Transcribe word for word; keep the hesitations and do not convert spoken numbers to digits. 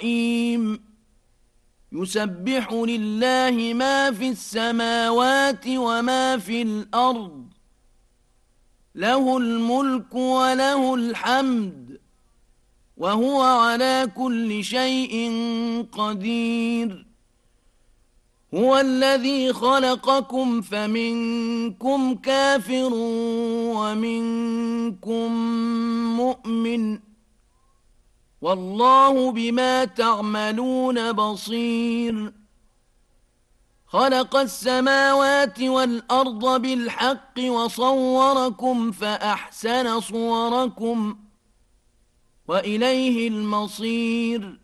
الرحيم يسبح لله ما في السماوات وما في الأرض له الملك وله الحمد وهو على كل شيء قدير هو الذي خلقكم فمنكم كافر ومنكم مؤمن والله بما تعملون بصير خلق السماوات والأرض بالحق وصوركم فأحسن صوركم وإليه المصير